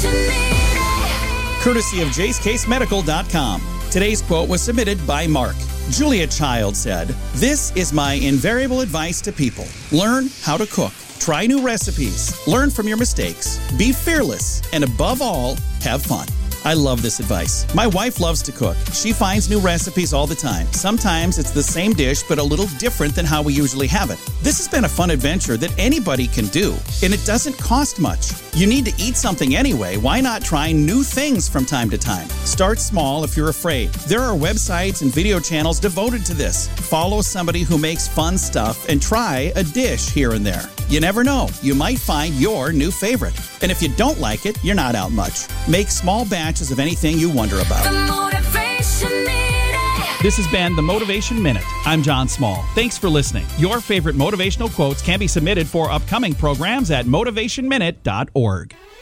Courtesy of JaceCaseMedical.com. Today's quote was submitted by Mark. Julia Child said, "This is my invariable advice to people. Learn how to cook. Try new recipes. Learn from your mistakes. Be fearless. And above all, have fun." I love this advice. My wife loves to cook. She finds new recipes all the time. Sometimes it's the same dish, but a little different than how we usually have it. This has been a fun adventure that anybody can do, and it doesn't cost much. You need to eat something anyway. Why not try new things from time to time? Start small if you're afraid. There are websites and video channels devoted to this. Follow somebody who makes fun stuff and try a dish here and there. You never know. You might find your new favorite. And if you don't like it, you're not out much. Make small batches of anything you wonder about. The Motivation Minute. This has been the Motivation Minute. I'm John Small. Thanks for listening. Your favorite motivational quotes can be submitted for upcoming programs at motivationminute.org.